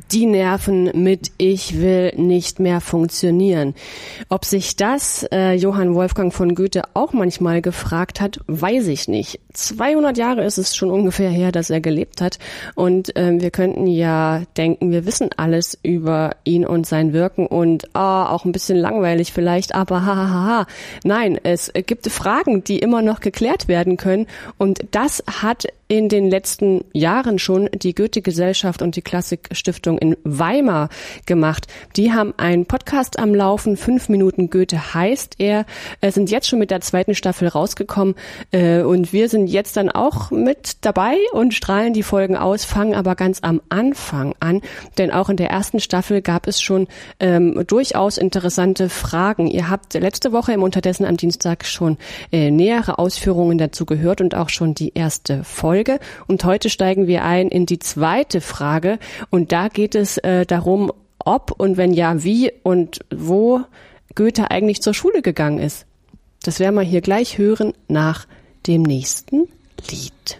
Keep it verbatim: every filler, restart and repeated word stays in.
Die Nerven mit Ich will nicht mehr funktionieren. Ob sich das äh, Johann Wolfgang von Goethe auch manchmal gefragt hat, weiß ich nicht. zweihundert Jahre ist es schon ungefähr her, dass er gelebt hat. Und ähm, wir könnten ja denken, wir wissen alles über ihn und sein Wirken und ah, auch ein bisschen langweilig vielleicht, aber hahaha. Ha, ha. Nein, es gibt Fragen, die immer noch geklärt werden können. Und das hat in den letzten Jahren schon die Goethe-Gesellschaft und die Klassik-Stiftung in Weimar gemacht. Die haben einen Podcast am Laufen, fünf Minuten Goethe heißt er, sind jetzt schon mit der zweiten Staffel rausgekommen und wir sind jetzt dann auch mit dabei und strahlen die Folgen aus, fangen aber ganz am Anfang an, denn auch in der ersten Staffel gab es schon ähm, durchaus interessante Fragen. Ihr habt letzte Woche im Unterdessen am Dienstag schon äh, nähere Ausführungen dazu gehört und auch schon die erste Folge. Und heute steigen wir ein in die zweite Frage und da geht es äh, darum, ob und wenn ja, wie und wo Goethe eigentlich zur Schule gegangen ist. Das werden wir hier gleich hören nach dem nächsten Lied.